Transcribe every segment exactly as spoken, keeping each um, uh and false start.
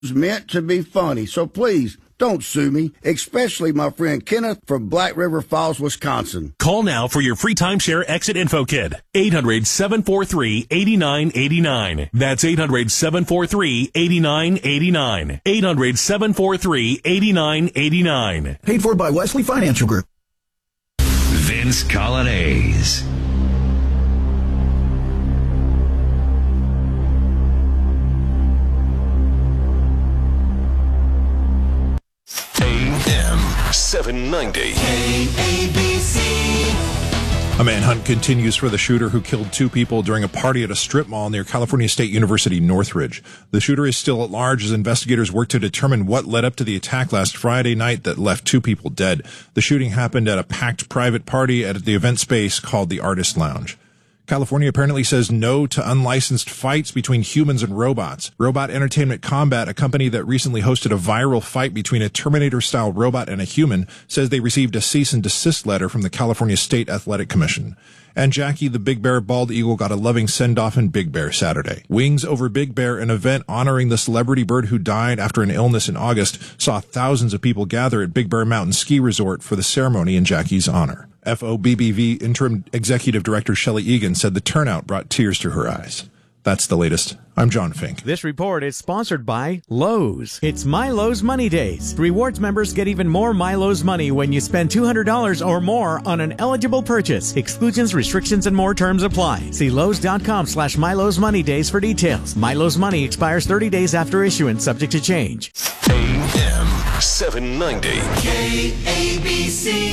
It's meant to be funny, so please don't sue me, especially my friend Kenneth from Black River Falls, Wisconsin. Call now for your free timeshare exit info kit. eight hundred, seven four three, eight nine eight nine. That's eight hundred, seven four three, eight nine eight nine. eight hundred, seven four three, eight nine eight nine. Paid for by Wesley Financial Group. Vince Colonnese. A M seven ninety. K A B C. A manhunt continues for the shooter who killed two people during a party at a strip mall near California State University Northridge. The shooter is still at large as investigators work to determine what led up to the attack last Friday night that left two people dead. The shooting happened at a packed private party at the event space called the Artist Lounge. California apparently says no to unlicensed fights between humans and robots. Robot Entertainment Combat, a company that recently hosted a viral fight between a Terminator-style robot and a human, says they received a cease and desist letter from the California State Athletic Commission. And Jackie the Big Bear Bald Eagle got a loving send-off in Big Bear Saturday. Wings Over Big Bear, an event honoring the celebrity bird who died after an illness in August, saw thousands of people gather at Big Bear Mountain Ski Resort for the ceremony in Jackie's honor. F O B B V Interim Executive Director Shelley Egan said the turnout brought tears to her eyes. That's the latest. I'm John Fink. This report is sponsored by Lowe's. It's MyLowe's Money Days. Rewards members get even more MyLowe's money when you spend two hundred dollars or more on an eligible purchase. Exclusions, restrictions, and more terms apply. See Lowe's.com slash MyLowe's Money Days for details. MyLowe's Money expires thirty days after issuance, subject to change. A M seven ninety. K A B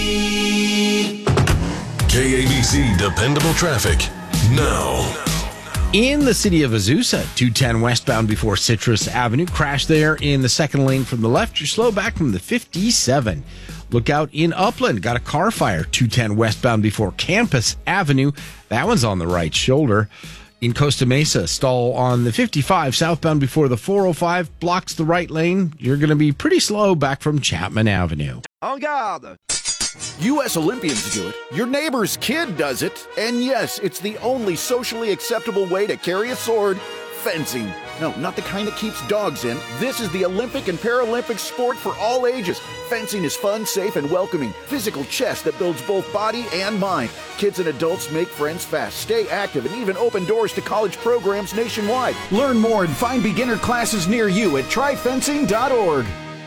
C. K A B C Dependable Traffic now. In the city of Azusa, two ten westbound before Citrus Avenue. Crash there in the second lane from the left. You're slow back from the fifty-seven. Look out in Upland. Got a car fire, two ten westbound before Campus Avenue. That one's on the right shoulder. In Costa Mesa, stall on the fifty-five southbound before the four oh five. Blocks the right lane. You're going to be pretty slow back from Chapman Avenue. En garde! U S Olympians do it, your neighbor's kid does it, and yes, it's the only socially acceptable way to carry a sword, fencing. No, not the kind that keeps dogs in. This is the Olympic and Paralympic sport for all ages. Fencing is fun, safe, and welcoming. Physical chess that builds both body and mind. Kids and adults make friends fast, stay active, and even open doors to college programs nationwide. Learn more and find beginner classes near you at try fencing dot org.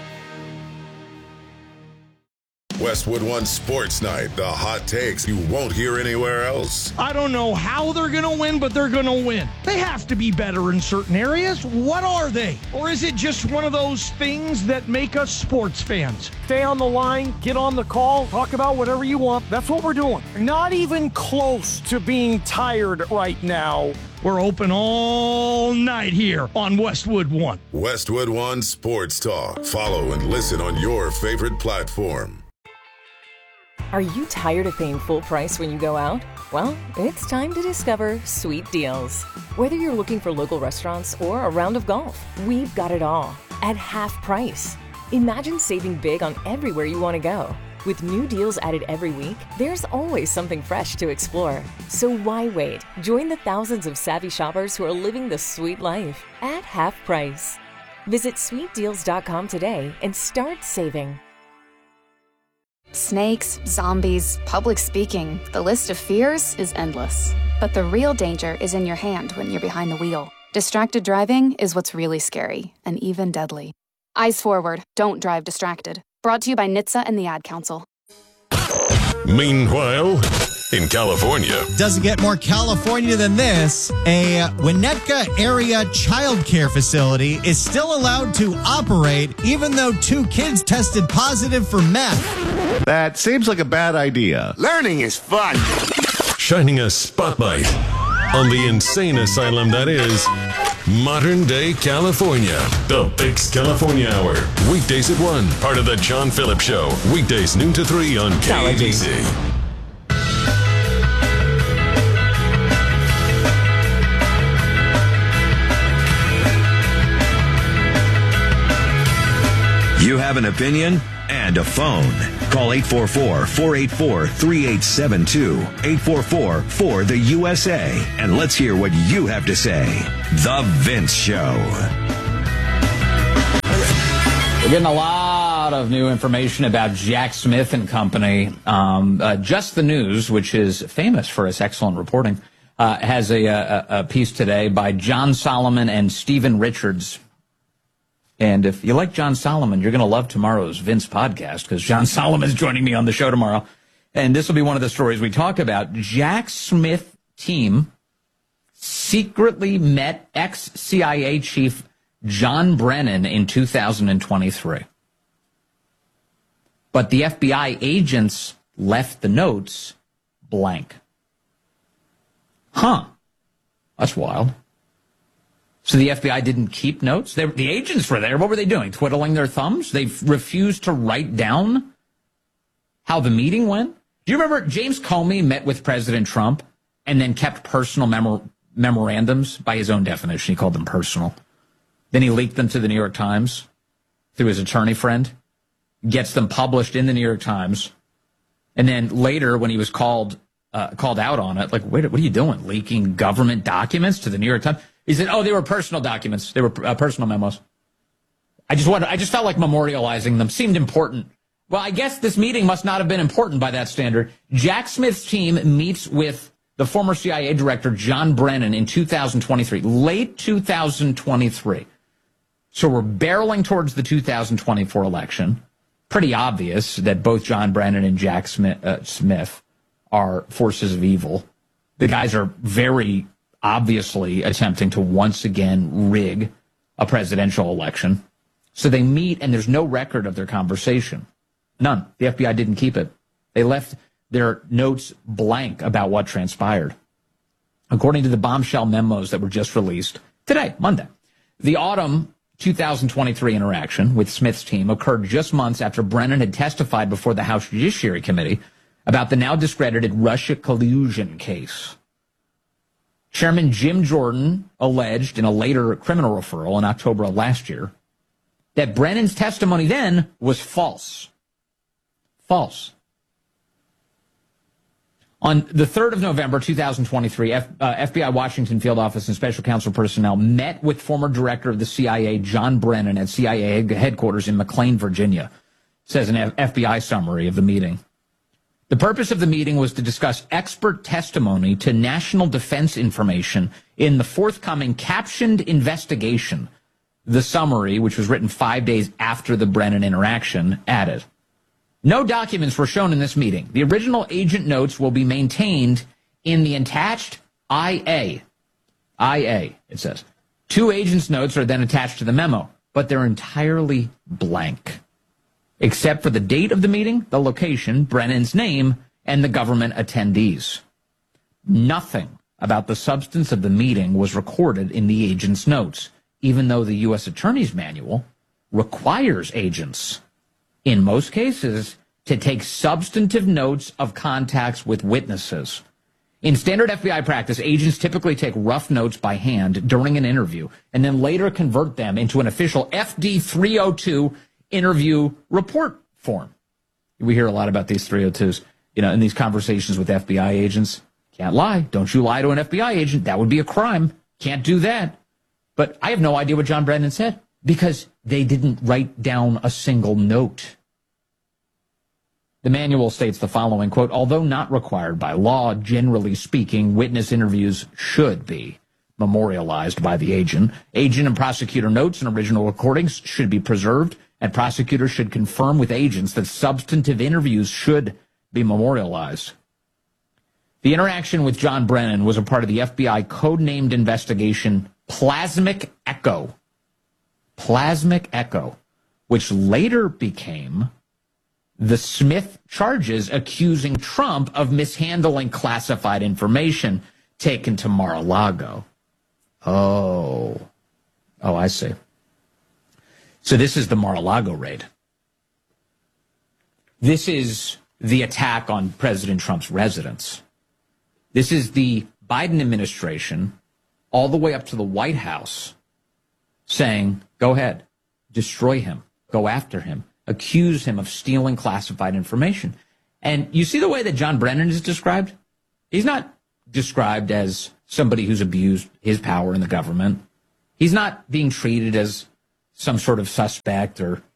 Westwood One Sports Night, the hot takes you won't hear anywhere else. I don't know how they're going to win, but they're going to win. They have to be better in certain areas. What are they? Or is it just one of those things that make us sports fans? Stay on the line, get on the call, talk about whatever you want. That's what we're doing. Not even close to being tired right now. We're open all night here on Westwood One. Westwood One Sports Talk. Follow and listen on your favorite platform. Are you tired of paying full price when you go out? Well, it's time to discover Sweet Deals. Whether you're looking for local restaurants or a round of golf, we've got it all at half price. Imagine saving big on everywhere you want to go. With new deals added every week, there's always something fresh to explore. So why wait? Join the thousands of savvy shoppers who are living the sweet life at half price. Visit sweet deals dot com today and start saving. Snakes, zombies, public speaking, the list of fears is endless. But the real danger is in your hand when you're behind the wheel. Distracted driving is what's really scary and even deadly. Eyes forward, don't drive distracted. Brought to you by N H T S A and the Ad Council. Meanwhile, in California. Doesn't get more California than this. A Winnetka area childcare facility is still allowed to operate even though two kids tested positive for meth. That seems like a bad idea. Learning is fun. Shining a spotlight on the insane asylum that is modern day California. The Fix California Hour. Weekdays at one. Part of the John Phillips Show. Weekdays noon to three on K A B C. You have an opinion and a phone. Call eight four four, four eight four, three eight seven two, eight four four, four the U S A, and let's hear what you have to say. The Vince Show. getting a lot of new information about Jack Smith and Company. Um, uh, Just the News, which is famous for its excellent reporting, uh, has a, a, a piece today by John Solomon and Stephen Richards. And if you like John Solomon, you're going to love tomorrow's Vince podcast, because John Solomon is joining me on the show tomorrow. And this will be one of the stories we talk about. Jack Smith team secretly met ex-C I A chief John Brennan in two thousand twenty-three. But the F B I agents left the notes blank. Huh. That's wild. So the F B I didn't keep notes? They, the agents were there. What were they doing? Twiddling their thumbs? They refused to write down how the meeting went? Do you remember James Comey met with President Trump and then kept personal memor- memorandums? By his own definition, he called them personal. Then he leaked them to the New York Times through his attorney friend, gets them published in the New York Times. And then later, when he was called uh, called out on it, like, wait, what are you doing? Leaking government documents to the New York Times? He said, oh, they were personal documents. They were uh, personal memos. I just wanted, I just felt like memorializing them seemed important. Well, I guess this meeting must not have been important by that standard. Jack Smith's team meets with the former C I A director, John Brennan, in two thousand twenty-three, late two thousand twenty-three. So we're barreling towards the two thousand twenty-four election. Pretty obvious that both John Brennan and Jack Smith, uh, Smith are forces of evil. The guys are very obviously attempting to once again rig a presidential election. So they meet, and there's no record of their conversation. None. The F B I didn't keep it. They left their notes blank about what transpired. According to the bombshell memos that were just released today, Monday, the autumn two thousand twenty-three interaction with Smith's team occurred just months after Brennan had testified before the House Judiciary Committee about the now discredited Russia collusion case. Chairman Jim Jordan alleged in a later criminal referral in October of last year that Brennan's testimony then was false. False. On the third of November, two thousand twenty-three, F, uh, F B I Washington Field Office and Special Counsel personnel met with former director of the C I A, John Brennan, at C I A headquarters in McLean, Virginia, says an F- FBI summary of the meeting. The purpose of the meeting was to discuss expert testimony to national defense information in the forthcoming captioned investigation. The summary, which was written five days after the Brennan interaction, added, no documents were shown in this meeting. The original agent notes will be maintained in the attached I A. I A, it says. Two agents' notes are then attached to the memo, but they're entirely blank, except for the date of the meeting, the location, Brennan's name, and the government attendees. Nothing about the substance of the meeting was recorded in the agent's notes, even though the U S Attorney's Manual requires agents, in most cases, to take substantive notes of contacts with witnesses. In standard F B I practice, agents typically take rough notes by hand during an interview and then later convert them into an official F D three oh two interview report form. We hear a lot about these three oh twos, you know, in these conversations with F B I agents. Can't lie. Don't you lie to an F B I agent. That would be a crime. Can't do that. But I have no idea what John Brennan said because they didn't write down a single note. The manual states the following, quote, although not required by law, generally speaking, witness interviews should be memorialized by the agent. Agent and prosecutor notes and original recordings should be preserved, and prosecutors should confirm with agents that substantive interviews should be memorialized. The interaction with John Brennan was a part of the F B I codenamed investigation Plasmic Echo. Plasmic Echo, which later became the Smith charges accusing Trump of mishandling classified information taken to Mar-a-Lago. Oh. Oh, I see. So this is the Mar-a-Lago raid. This is the attack on President Trump's residence. This is the Biden administration all the way up to the White House saying, go ahead, destroy him, go after him, accuse him of stealing classified information. And you see the way that John Brennan is described? He's not described as somebody who's abused his power in the government. He's not being treated as some sort of suspect or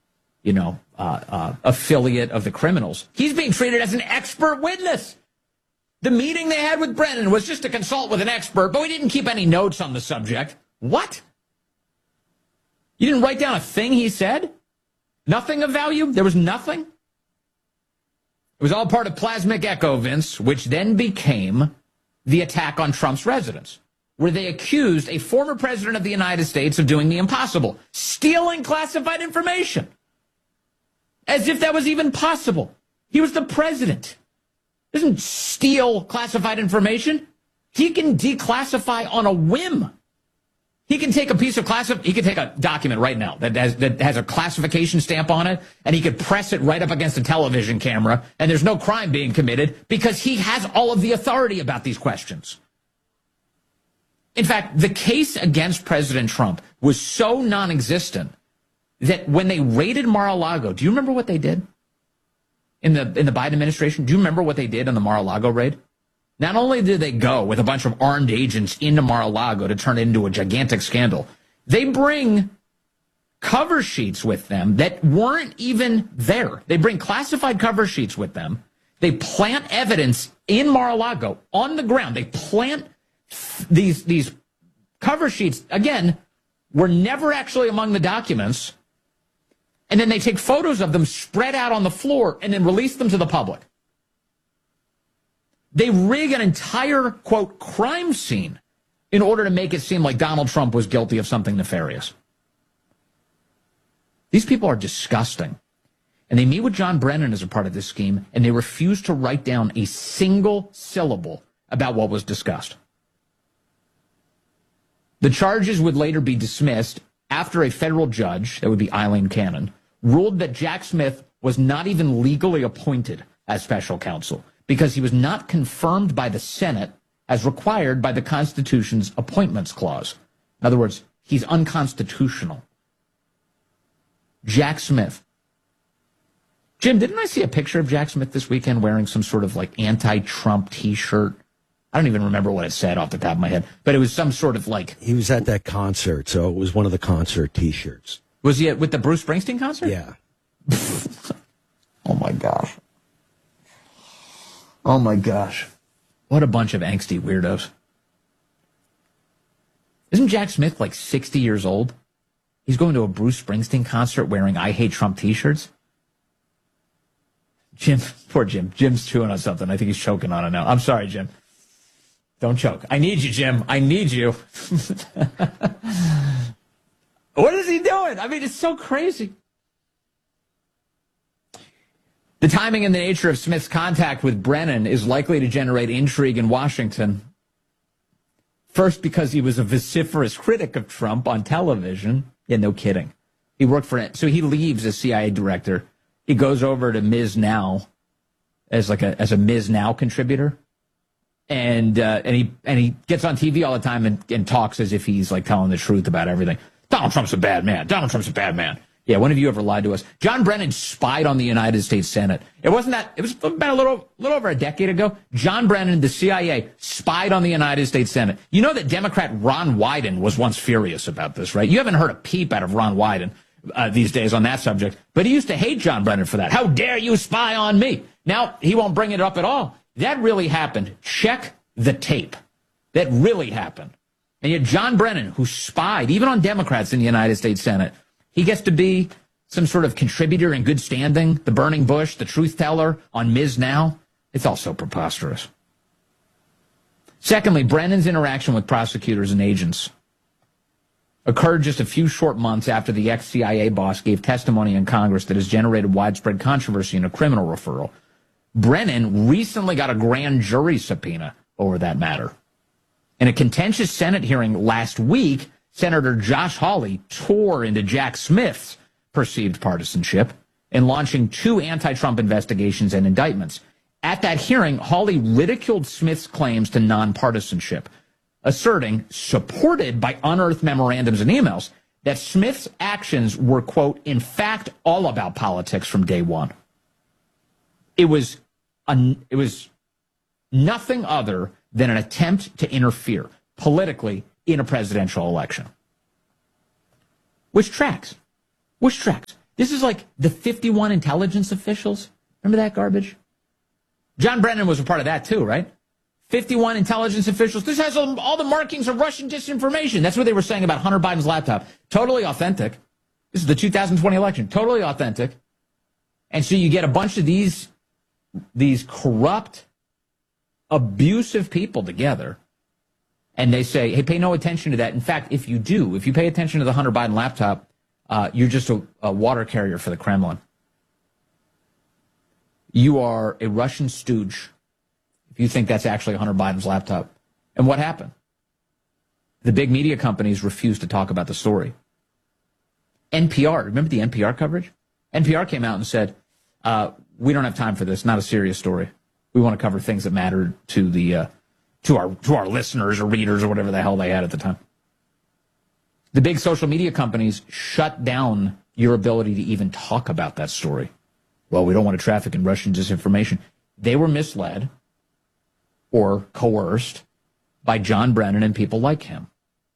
you know, uh, uh, affiliate of the criminals. He's being treated as an expert witness. The meeting they had with Brennan was just to consult with an expert, but we didn't keep any notes on the subject. What? You didn't write down a thing he said? Nothing of value? There was nothing? It was all part of Plasmic Echo, Vince, which then became the attack on Trump's residence, where they accused a former president of the United States of doing the impossible, stealing classified information. As if that was even possible. He was the president. He doesn't steal classified information. He can declassify on a whim. He can take a piece of classified, he can take a document right now that has, that has a classification stamp on it, and he could press it right up against a television camera, and there's no crime being committed because he has all of the authority about these questions. In fact, the case against President Trump was so non-existent that when they raided Mar-a-Lago, do you remember what they did in the in the Biden administration? Do you remember what they did in the Mar-a-Lago raid? Not only did they go with a bunch of armed agents into Mar-a-Lago to turn it into a gigantic scandal, they bring cover sheets with them that weren't even there. They bring classified cover sheets with them. They plant evidence in Mar-a-Lago on the ground. They plant these, these cover sheets, again, were never actually among the documents. And then they take photos of them spread out on the floor and then release them to the public. They rig an entire, quote, crime scene in order to make it seem like Donald Trump was guilty of something nefarious. These people are disgusting. And they meet with John Brennan as a part of this scheme, and they refuse to write down a single syllable about what was discussed. The charges would later be dismissed after a federal judge, that would be Eileen Cannon, ruled that Jack Smith was not even legally appointed as special counsel, because he was not confirmed by the Senate as required by the Constitution's Appointments Clause. In other words, he's unconstitutional. Jack Smith. Jim, didn't I see a picture of Jack Smith this weekend wearing some sort of like anti-Trump T-shirt? I don't even remember what it said off the top of my head, but it was some sort of like... He was at that concert, so it was one of the concert T-shirts. Was he at, with the Bruce Springsteen concert? Yeah. Oh, my gosh. Oh, my gosh. What a bunch of angsty weirdos. Isn't Jack Smith like sixty years old? He's going to a Bruce Springsteen concert wearing I Hate Trump T-shirts? Jim, poor Jim. Jim's chewing on something. I think he's choking on it now. I'm sorry, Jim. Don't choke. I need you, Jim. I need you. What is he doing? I mean, it's so crazy. The timing and the nature of Smith's contact with Brennan is likely to generate intrigue in Washington. First, because he was a vociferous critic of Trump on television. Yeah, no kidding. He worked for it. So he leaves as C I A director. He goes over to Miz Now as like a as a Miz Now contributor. And uh, and he and he gets on T V all the time and, and talks as if he's like telling the truth about everything. Donald Trump's a bad man. Donald Trump's a bad man. Yeah, when have you ever lied to us? John Brennan spied on the United States Senate. It wasn't that. It was about a little, little over a decade ago. John Brennan, the C I A, spied on the United States Senate. You know that Democrat Ron Wyden was once furious about this, right? You haven't heard a peep out of Ron Wyden uh, these days on that subject, but he used to hate John Brennan for that. How dare you spy on me? Now he won't bring it up at all. That really happened. Check the tape. That really happened. And yet John Brennan, who spied even on Democrats in the United States Senate, he gets to be some sort of contributor in good standing, the burning bush, the truth teller on Miz Now. It's all so preposterous. Secondly, Brennan's interaction with prosecutors and agents occurred just a few short months after the ex-C I A boss gave testimony in Congress that has generated widespread controversy in a criminal referral. Brennan recently got a grand jury subpoena over that matter. In a contentious Senate hearing last week, Senator Josh Hawley tore into Jack Smith's perceived partisanship in launching two anti-Trump investigations and indictments. At that hearing, Hawley ridiculed Smith's claims to nonpartisanship, asserting, supported by unearthed memorandums and emails, that Smith's actions were, quote, in fact, all about politics from day one. It was, a, it was nothing other than an attempt to interfere politically in a presidential election. Which tracks. Which tracks. This is like the fifty-one intelligence officials. Remember that garbage? John Brennan was a part of that too, right? fifty-one intelligence officials. This has all the markings of Russian disinformation. That's what they were saying about Hunter Biden's laptop. Totally authentic. This is the two thousand twenty election. Totally authentic. And so you get a bunch of these, these corrupt, abusive people together, and they say, hey, pay no attention to that. In fact, if you do, if you pay attention to the Hunter Biden laptop, uh, you're just a, a water carrier for the Kremlin. You are a Russian stooge if you think that's actually Hunter Biden's laptop. And what happened? The big media companies refused to talk about the story. N P R, remember the N P R coverage? N P R came out and said, uh, we don't have time for this, not a serious story. We want to cover things that matter to the uh, to our to our listeners or readers or whatever the hell they had at the time. The big social media companies shut down your ability to even talk about that story. Well, we don't want to traffic in Russian disinformation. They were misled or coerced by John Brennan and people like him.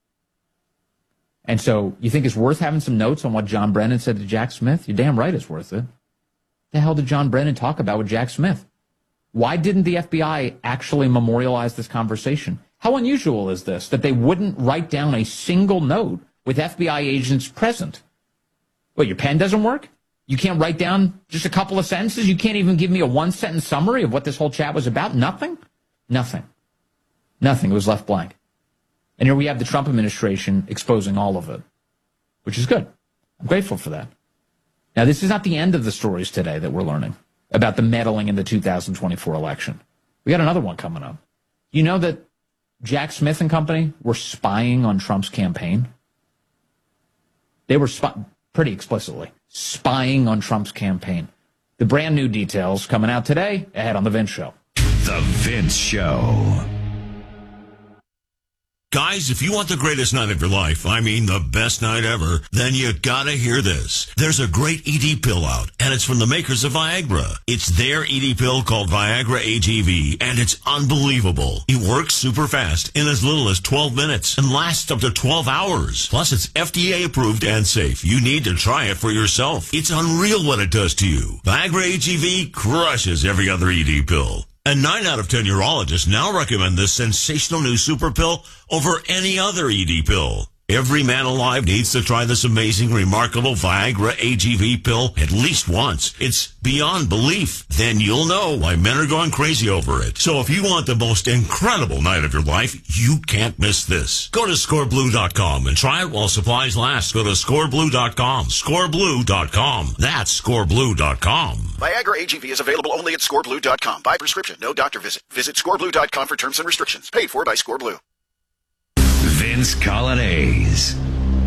And so you think it's worth having some notes on what John Brennan said to Jack Smith? You're damn right it's worth it. The hell did John Brennan talk about with Jack Smith? Why didn't the F B I actually memorialize this conversation? How unusual is this, that they wouldn't write down a single note with F B I agents present? What, your pen doesn't work? You can't write down just a couple of sentences? You can't even give me a one-sentence summary of what this whole chat was about? Nothing? Nothing. Nothing. It was left blank. And here we have the Trump administration exposing all of it, which is good. I'm grateful for that. Now, this is not the end of the stories today that we're learning about the meddling in the two thousand twenty-four election. We got another one coming up. You know that Jack Smith and company were spying on Trump's campaign? They were spy- pretty explicitly spying on Trump's campaign. The brand new details coming out today ahead on The Vince Show. The Vince Show. Guys, if you want the greatest night of your life, I mean the best night ever, then you gotta hear this. There's a great E D pill out, and it's from the makers of Viagra. It's their E D pill called Viagra A G V, and it's unbelievable. It works super fast in as little as twelve minutes and lasts up to twelve hours. Plus, it's F D A approved and safe. You need to try it for yourself. It's unreal what it does to you. Viagra A G V crushes every other E D pill. And nine out of ten urologists now recommend this sensational new super pill over any other E D pill. Every man alive needs to try this amazing, remarkable Viagra A G V pill at least once. It's beyond belief. Then you'll know why men are going crazy over it. So if you want the most incredible night of your life, you can't miss this. Go to score blue dot com and try it while supplies last. Go to score blue dot com. score blue dot com. That's score blue dot com. Viagra A G V is available only at score blue dot com. By prescription, no doctor visit. Visit score blue dot com for terms and restrictions. Paid for by ScoreBlue. Vince Colonnese.